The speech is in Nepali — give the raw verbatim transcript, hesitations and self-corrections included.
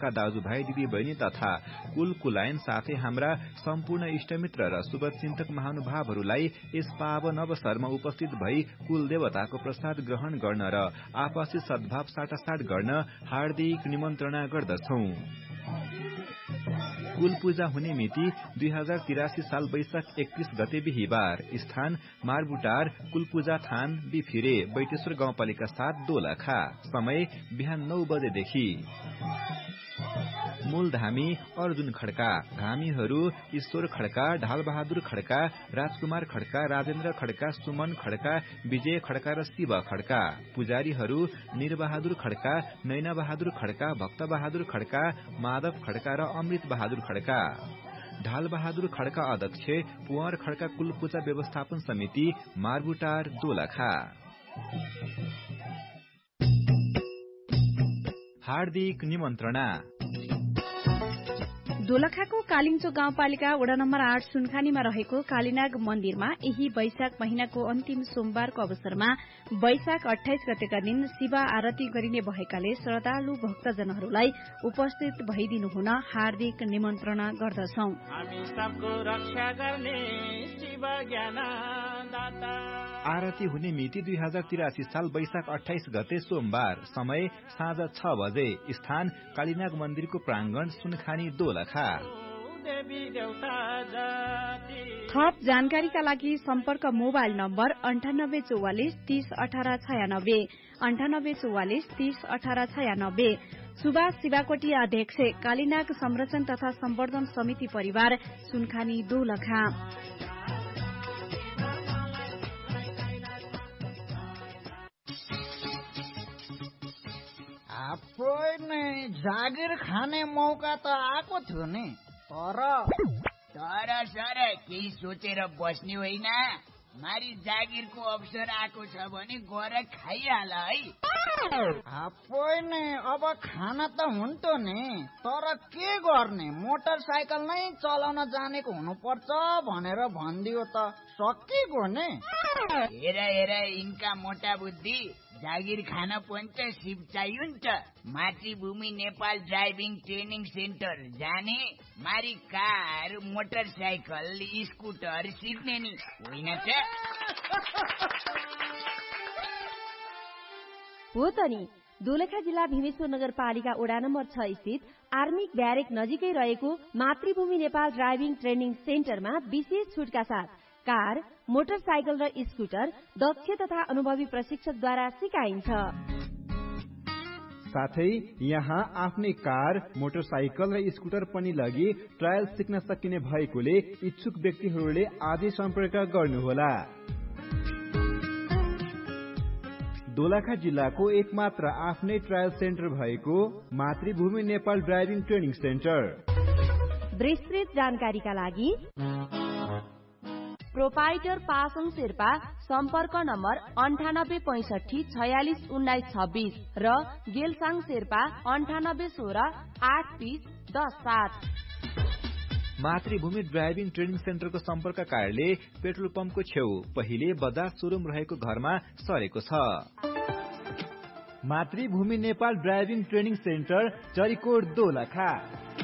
पक्षका दाजुभाइ दिदीबहिनी तथा कुल कुलायन साथै हाम्रा सम्पूर्ण इष्टमित्र र शुभचिन्तक महानुभावहरूलाई यस पावन अवसरमा उपस्थित भई कुल देवताको प्रसाद ग्रहण गर्न र आपसी सद्भाव साटासाट गर्न हार्दिक निमन्त्रणा गर्दछौं। कुल पूजा हुने मिति दुई हजार तिरासी साल वैशाख एकतीस गते बिहिबार। स्थान मारबुटार कुल पूजा थान बिफिरे बैतेश्वर गाउँपालिका सात दोलखा। समय बिहान नौ बजेदेखि। मूलधामी अर्जुन खड्का, धामीहरू ईश्वर खड्का, ढालबहादुर खड्का, राजकुमार खड्का, राजेन्द्र खड्का, सुमन खड्का, विजय खड्का र शिव खड्का। पुजारीहरू निरबहादुर खड्का, नैना बहादुर खड्का, भक्त बहादुर खड्का, माधव खड्का र अमृत बहादुर खड्का। ढाल बहादुर खड्का अध्यक्ष, कुंवर खड्का कुल पूजा व्यवस्थापन समिति, मारबुटार दोलखा। हार्दिक निमन्त्रणा। दोलखाको कालिङचोक गाउँपालिका वडा नम्बर आठ सुनखानीमा रहेको कालीनाग मन्दिरमा यही वैशाख महिनाको अन्तिम सोमबारको अवसरमा वैशाख अठाइस गतेका दिन शिव आरती गरिने भएकाले श्रद्धालु भक्तजनहरूलाई उपस्थित भइदिनु हुन हार्दिक निमन्त्रणा गर्दछौ। आरती हुने मिति दुई हजार तिरासी साल वैशाख अठाइस गते सोमबार। समय साँझ छ बजे। स्थान कालीनाग मन्दिरको प्राङ्गण सुनखानी दोलखा। थप जानकारीका लागि सम्पर्क मोबाइल नम्बर अन्ठानब्बे चौवालिस तीस अठार छयानब्बे अन्ठानब्बे चौवालिस तीस अठार छयानब्बे। सुभाष शिवाकोटी अध्यक्ष, कालीनाग संरक्षण तथा सम्वर्धन समिति परिवार, सुनखानी दोलखा। जागिर खाने मौका त आएको थियो नि, तर तर सर केही सोचेर बस्ने होइन। मारी जागिरको अवसर आएको छ भने गएर खाइहाल है। नै अब खाना त हुन्थ्यो नि, तर के गर्ने, मोटरसाइकल नै चलाउन जानेको हुनुपर्छ भनेर भनिदियो त सकिगयो नि। हेर हेर यिनका मोटा बुद्धि, जागिर खान पनि त सिप चाहियो नि त। मातृभूमि नेपाल ड्राइभिङ ट्रेनिङ सेन्टर जाने, मारी कार मोटरसाइकल स्कुटर सिक्ने नि होइन त। हो त नि। दोलखा जिल्ला भीमेश्वर नगरपालिका वडा नम्बर छ स्थित आर्मी ब्यारेक नजिकै रहेको मातृभूमि नेपाल ड्राइभिङ ट्रेनिङ सेन्टरमा विशेष छुटका साथ कार, मोटरसाइकल र स्कुटर दक्ष तथा अनुभवी प्रशिक्षकद्वारा सिकाइन्छ। साथै यहाँ आफ्नै कार, मोटरसाइकल र स्कुटर पनि लगी ट्रायल सिक्न सकिने भएकोले इच्छुक व्यक्तिहरूले आजै सम्पर्क गर्नुहोला। दोलखा जिल्लाको एकमात्र आफ्नै ट्रायल सेन्टर भएको मातृभूमि नेपाल ड्राइभिङ ट्रेनिङ सेन्टर। विस्तृत जानकारीका लागि प्रोपाइटर पासङ शेर्पा, सम्पर्क नम्बर अन्ठानब्बे पैंसठी छयालिस उन्नाइस छब्बीस र गेलसाङ शेर्पा अन्ठानब्बे सोह्र आठ बिस दस सात। मातृभूमि ड्राइभिङ ट्रेनिङ सेन्टरको सम्पर्क कार्यालय पेट्रोल पम्पको छेउ पहिले बजाज सोरुम रहेको घरमा सरेको छ। मातृभूमि Nepal driving training centre, Charikot Dolakha.